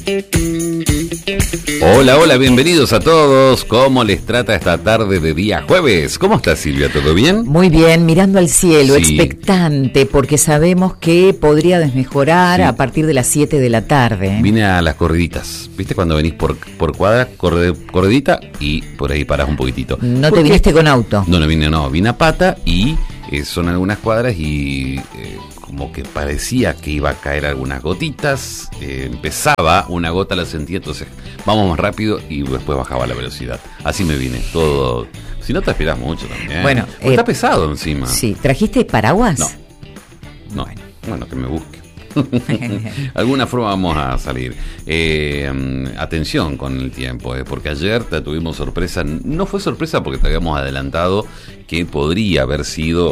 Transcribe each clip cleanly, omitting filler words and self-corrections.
Hola, hola, bienvenidos a todos. ¿Cómo les trata esta tarde de día jueves? ¿Cómo está Silvia? ¿Todo bien? Muy bien, mirando al cielo, sí, expectante, porque sabemos que podría desmejorar a partir de las 7 de la tarde. Vine a las corriditas. ¿Viste cuando venís por cuadra, corridita y por ahí parás un poquitito? ¿No te viniste con auto? No, vine a pata y son algunas cuadras y como que parecía que iba a caer algunas gotitas, empezaba, una gota la sentía, entonces vamos más rápido y después bajaba la velocidad. Así me vine, todo. Si no te esperás mucho también. Bueno, está pesado encima. Sí, ¿trajiste paraguas? No, bueno, que me busque. Alguna forma vamos a salir. Atención con el tiempo, porque ayer tuvimos sorpresa. No fue sorpresa porque te habíamos adelantado que podría haber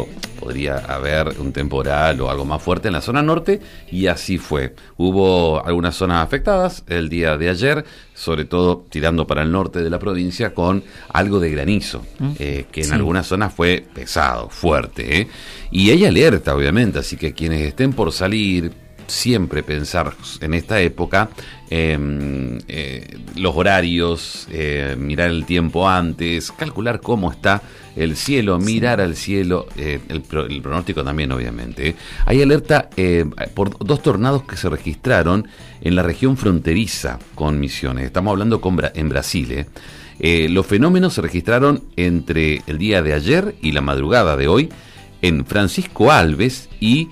un temporal o algo más fuerte en la zona norte, y así fue. Hubo algunas zonas afectadas el día de ayer, sobre todo tirando para el norte de la provincia, con algo de granizo, que en algunas zonas fue pesado, fuerte, y hay alerta obviamente, así que quienes estén por salir, siempre pensar en esta época los horarios, mirar el tiempo antes, calcular cómo está el cielo, mirar al cielo, el pronóstico también obviamente. Hay alerta por 2 tornados que se registraron en la región fronteriza con Misiones. Estamos hablando en Brasil. Los fenómenos se registraron entre el día de ayer y la madrugada de hoy en Francisco Alves y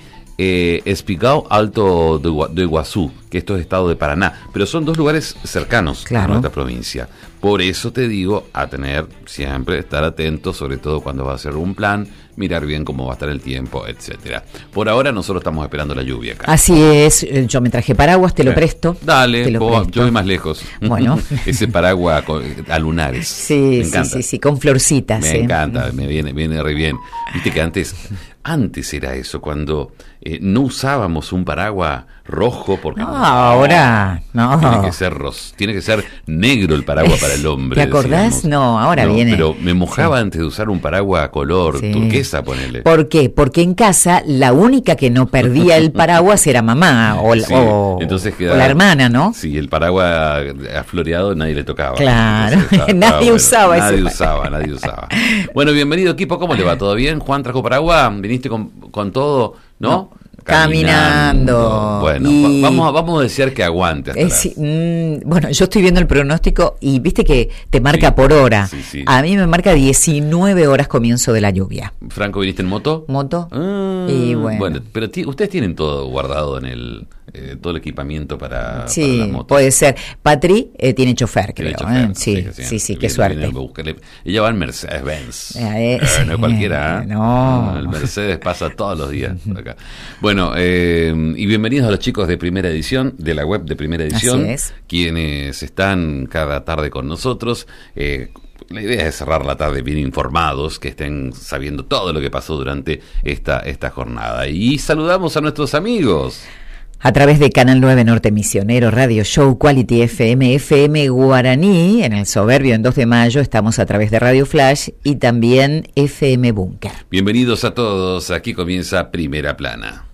Espigao Alto de Iguazú, que esto es estado de Paraná, pero son 2 lugares cercanos a nuestra provincia. Por eso te digo, siempre estar atento, sobre todo cuando va a hacer un plan, mirar bien cómo va a estar el tiempo, etcétera. Por ahora nosotros estamos esperando la lluvia acá. Así es, yo me traje paraguas, te lo presto. Dale, yo voy más lejos. Bueno. Ese paraguas a lunares. Sí, me encanta. Sí, con florcitas. Me encanta, me viene re bien. Viste que antes era eso, cuando no usábamos un paraguas rojo, porque ahora no. Tiene que ser negro el paraguas para el hombre. ¿Te acordás? Decíamos. No, ahora viene. Pero me mojaba antes de usar un paraguas color turquesa, ponele. ¿Por qué? Porque en casa la única que no perdía el paraguas era mamá entonces o la hermana, ¿no? Sí, el paraguas floreado nadie le tocaba. Claro, entonces, nadie usaba. Nadie usaba. Bueno, bienvenido equipo, ¿cómo le va? ¿Todo bien? Juan trajo paraguas, viniste con todo, ¿no? Caminando. Bueno, vamos a desear que aguante. Bueno, yo estoy viendo el pronóstico y viste que te marca por hora. Sí. A mí me marca 19 horas comienzo de la lluvia. Franco, ¿viniste en moto? Y bueno. Pero ustedes tienen todo guardado en todo el equipamiento para la moto. Puede ser. Patri tiene chofer, creo. Sí, qué suerte. Ella va en Mercedes-Benz. No es cualquiera. No. El Mercedes pasa todos los días acá. Bueno, y bienvenidos a los chicos de Primera Edición, de la web de Primera Edición, quienes están cada tarde con nosotros. La idea es cerrar la tarde bien informados, que estén sabiendo todo lo que pasó durante esta jornada. Y saludamos a nuestros amigos. A través de Canal 9 Norte Misionero, Radio Show, Quality FM, FM Guaraní, en el Soberbio en 2 de mayo, estamos a través de Radio Flash y también FM Búnker. Bienvenidos a todos, aquí comienza Primera Plana.